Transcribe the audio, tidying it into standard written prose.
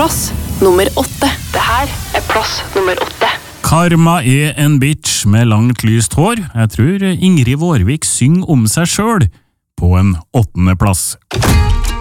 Plass nummer 8. Det her plass nummer 8. Karma en bitch med langt lyst hår. Jeg tror Ingrid Vårvik synger om seg selv på en 8. plass.